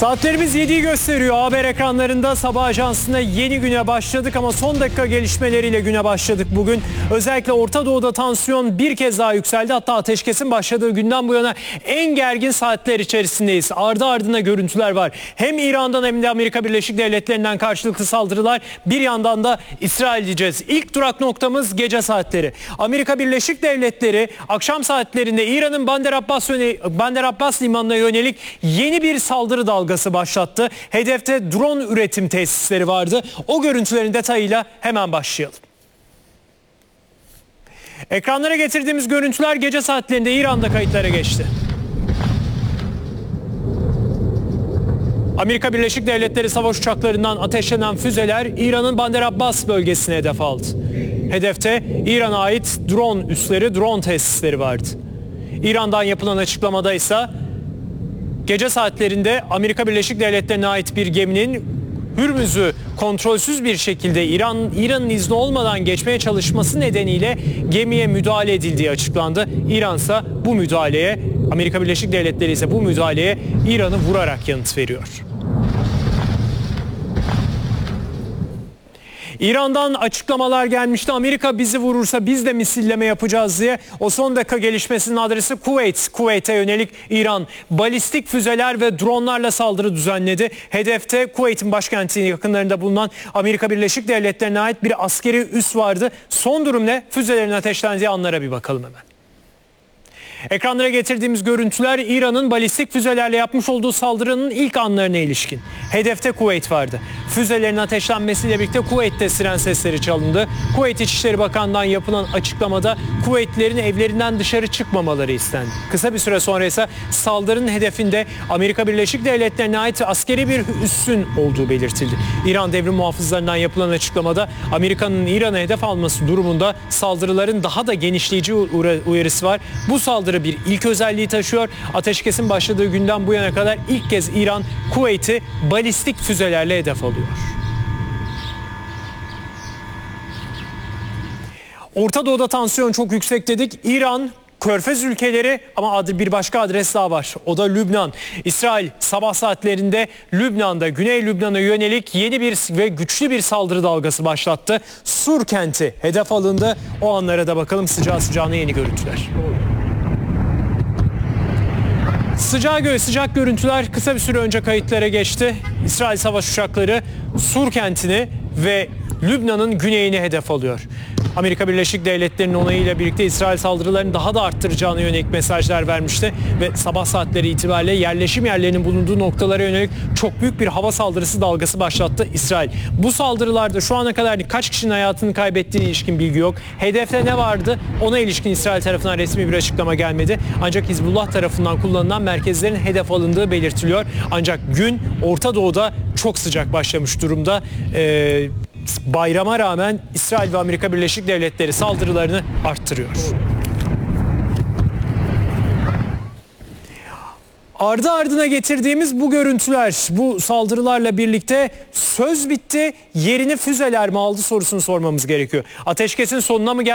Saatlerimiz 7'yi gösteriyor. Haber ekranlarında sabah ajansında yeni güne başladık ama son dakika gelişmeleriyle güne başladık bugün. Özellikle Orta Doğu'da tansiyon bir kez daha yükseldi. Hatta ateşkesin başladığı günden bu yana en gergin saatler içerisindeyiz. Ardı ardına görüntüler var. Hem İran'dan hem de Amerika Birleşik Devletleri'nden karşılıklı saldırılar. Bir yandan da İsrail diyeceğiz. İlk durak noktamız gece saatleri. Amerika Birleşik Devletleri akşam saatlerinde İran'ın Bandar Abbas limanına yönelik yeni bir saldırı dalgası başlattı. Hedefte drone üretim tesisleri vardı. O görüntülerin detayıyla hemen başlayalım. Ekranlara getirdiğimiz görüntüler gece saatlerinde İran'da kayıtlara geçti. Amerika Birleşik Devletleri savaş uçaklarından ateşlenen füzeler İran'ın Bandar Abbas bölgesine hedef aldı. Hedefte İran'a ait drone üsleri, drone tesisleri vardı. İran'dan yapılan açıklamada ise gece saatlerinde Amerika Birleşik Devletleri'ne ait bir geminin Hürmüz'ü kontrolsüz bir şekilde İran'ın izni olmadan geçmeye çalışması nedeniyle gemiye müdahale edildiği açıklandı. İran ise bu müdahaleye, Amerika Birleşik Devletleri ise bu müdahaleye İran'ı vurarak yanıt veriyor. İran'dan açıklamalar gelmişti. Amerika bizi vurursa biz de misilleme yapacağız diye. O son dakika gelişmesinin adresi Kuveyt. Kuveyt'e yönelik İran balistik füzeler ve dronlarla saldırı düzenledi. Hedefte Kuveyt'in başkentinin yakınlarında bulunan Amerika Birleşik Devletleri'ne ait bir askeri üs vardı. Son durum ne? Füzelerin ateşlendiği anlara bir bakalım hemen. Ekranlara getirdiğimiz görüntüler İran'ın balistik füzelerle yapmış olduğu saldırının ilk anlarına ilişkin. Hedefte Kuveyt vardı. Füzelerin ateşlenmesiyle birlikte Kuveyt'te siren sesleri çalındı. Kuveyt İçişleri Bakanlığı'ndan yapılan açıklamada Kuveytlilerin evlerinden dışarı çıkmamaları istendi. Kısa bir süre sonra ise saldırının hedefinde Amerika Birleşik Devletleri'ne ait askeri bir üssün olduğu belirtildi. İran devrim muhafızlarından yapılan açıklamada Amerika'nın İran'a hedef alması durumunda saldırıların daha da genişleyici uyarısı var. Bu saldırı bir ilk özelliği taşıyor. Ateşkesin başladığı günden bu yana kadar ilk kez İran Kuveyt'i balistik füzelerle hedef alıyor. Orta Doğu'da tansiyon çok yüksek dedik. İran, Körfez ülkeleri ama bir başka adres daha var. O da Lübnan. İsrail sabah saatlerinde Lübnan'da, Güney Lübnan'a yönelik yeni bir ve güçlü bir saldırı dalgası başlattı. Sur kenti hedef alındı. O anlara da bakalım, sıcağı sıcağına yeni görüntüler. Sıcak görüntüler kısa bir süre önce kayıtlara geçti. İsrail savaş uçakları Sur kentini ve Lübnan'ın güneyini hedef alıyor. Amerika Birleşik Devletleri'nin onayıyla birlikte İsrail saldırılarını daha da arttıracağına yönelik mesajlar vermişti. Ve sabah saatleri itibariyle yerleşim yerlerinin bulunduğu noktalara yönelik çok büyük bir hava saldırısı dalgası başlattı İsrail. Bu saldırılarda şu ana kadar kaç kişinin hayatını kaybettiğine ilişkin bilgi yok. Hedefte ne vardı? Ona ilişkin İsrail tarafından resmi bir açıklama gelmedi. Ancak Hizbullah tarafından kullanılan merkezlerin hedef alındığı belirtiliyor. Ancak gün Orta Doğu'da çok sıcak başlamış durumda. Bayrama rağmen İsrail ve Amerika Birleşik Devletleri saldırılarını arttırıyor. Ardı ardına getirdiğimiz bu görüntüler, bu saldırılarla birlikte söz bitti, yerini füzeler mi aldı sorusunu sormamız gerekiyor. Ateşkesin sonuna mı geldi?